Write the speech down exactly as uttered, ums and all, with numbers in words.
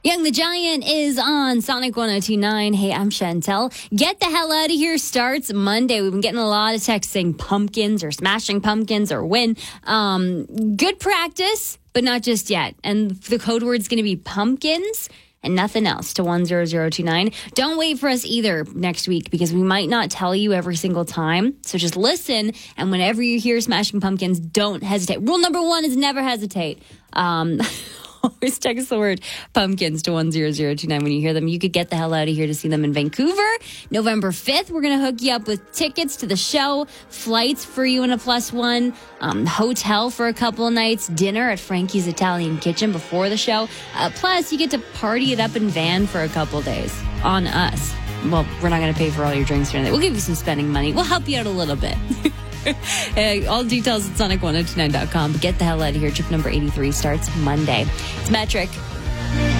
Young the Giant is on Sonic one oh two point nine. Hey, I'm Chantel. Get the hell out of here starts Monday. We've been getting a lot of texts saying pumpkins or smashing pumpkins or win. Um, good practice, but not just yet. And the code word's going to be pumpkins and nothing else to one zero zero two nine. Don't wait for us either next week because we might not tell you every single time. So just listen, and whenever you hear smashing pumpkins, don't hesitate. Rule number one is never hesitate. Um... Always text the word pumpkins to one zero zero two nine when you hear them. You could get the hell out of here to see them in Vancouver. November fifth, we're going to hook you up with tickets to the show, flights for you and a plus one, um, hotel for a couple of nights, dinner at Frankie's Italian Kitchen before the show. Uh, plus, you get to party it up in van for a couple days on us. Well, we're not going to pay for all your drinks or anything. We'll give you some spending money. We'll help you out a little bit. Uh, all details at sonic one oh two nine dot com. But get the hell out of here. Trip number eighty-three starts Monday. It's Metric.